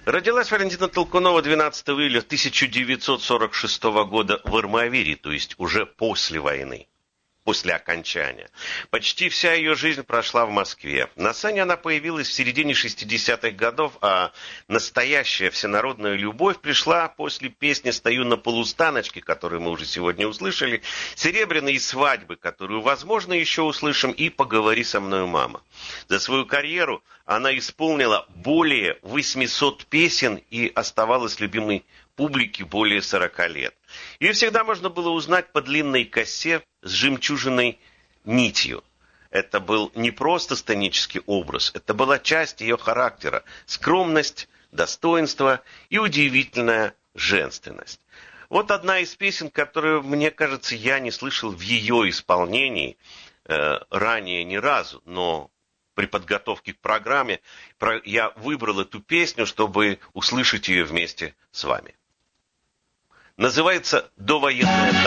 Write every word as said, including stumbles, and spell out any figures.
Родилась Валентина Толкунова двенадцатого июля тысяча девятьсот сорок шестого года в Армавире, то есть уже после войны, после окончания. Почти вся ее жизнь прошла в Москве. На сцене она появилась в середине шестидесятых годов, а настоящая всенародная любовь пришла после песни «Стою на полустаночке», которую мы уже сегодня услышали, «Серебряные свадьбы», которую, возможно, еще услышим, и «Поговори со мной, мама». За свою карьеру она исполнила более восьмисот песен и оставалась любимой публике более сорока лет. Ее всегда можно было узнать по длинной косе с жемчужиной нитью. Это был не просто сценический образ, это была часть ее характера, скромность, достоинство и удивительная женственность. Вот одна из песен, которую, мне кажется, я не слышал в ее исполнении э, ранее ни разу, но при подготовке к программе я выбрал эту песню, чтобы услышать ее вместе с вами. Называется «Довоенная дата».